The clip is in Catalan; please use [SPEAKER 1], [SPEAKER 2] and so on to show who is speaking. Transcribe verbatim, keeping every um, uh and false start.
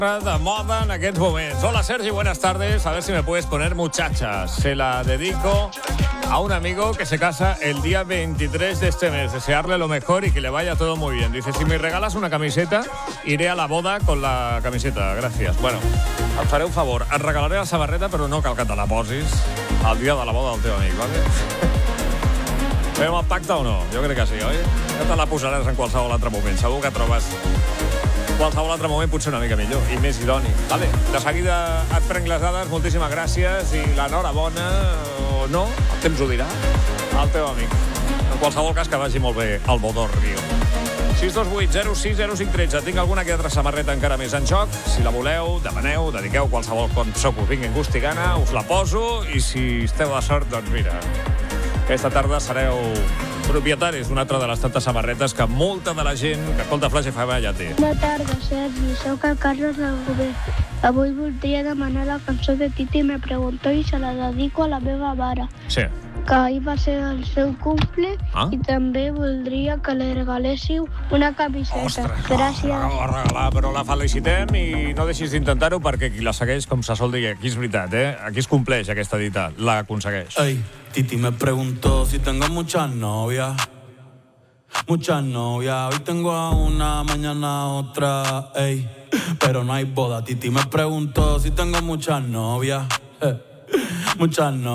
[SPEAKER 1] de moda en aquests moments. Hola Sergi, buenas tardes. A ver si me puedes poner muchachas. Se la dedico a un amigo que se casa el día veintitrés de este mes. Desearle lo mejor y que le vaya todo muy bien. Dice, si me regalas una camiseta, iré a la boda con la camiseta. Gracias. Bueno, et faré un favor. Et regalaré la samarreta, però no cal que te la posis el dia de la boda del teu amic, vale? Fem el pacte o no? Jo crec que sí, oi? Ja te la posaràs en qualsevol altre moment. Segur que trobes qualsevol altre moment potser una mica millor i més idoni. Vale. De seguida et prenc les dades, moltíssimes gràcies i l'enhorabona o no, el temps ho dirà, al teu amic. En qualsevol cas que vagi molt bé el Bodorrio. sis dos vuit zero sis zero cinc un tres. Tinc alguna que altra samarreta encara més en joc. Si la voleu, demaneu, dediqueu qualsevol cançó que us vingui en gust i gana, us la poso i si esteu de sort, doncs mira, aquesta tarda sereu propietaris d'una altra de les tantes samarretes que molta de la gent que escolta Flash F M ja té.
[SPEAKER 2] Bona tarda, Sergi. Soc el Carlos del Govern. Avui voldria demanar la cançó de Titi Me Preguntó i se la dedico a la meva mare.
[SPEAKER 1] Sí.
[SPEAKER 2] Que ahir va ser el seu cumple
[SPEAKER 1] ah?
[SPEAKER 2] i també voldria que li regaléssiu una camiseta.
[SPEAKER 1] Ostres,
[SPEAKER 2] gràcies.
[SPEAKER 1] No, la regalar, però la felicitem i no deixis d'intentar-ho perquè qui la segueix, com se sol dir, aquí és veritat, eh? Aquí es compleix aquesta dita, l'aconsegueix.
[SPEAKER 3] Ey, Titi me preguntó si tengo muchas novias. Muchas novias, hoy tengo a una, mañana a otra, ey, pero no hay boda. Titi me preguntó si tengo muchas novias, eh, muchas novias.